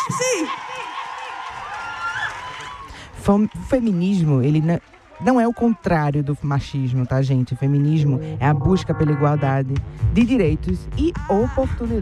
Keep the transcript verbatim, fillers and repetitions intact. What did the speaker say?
Sim. Fem- Feminismo, ele não, não é o contrário do machismo, tá, gente? Feminismo é a busca pela igualdade de direitos e oportunidades.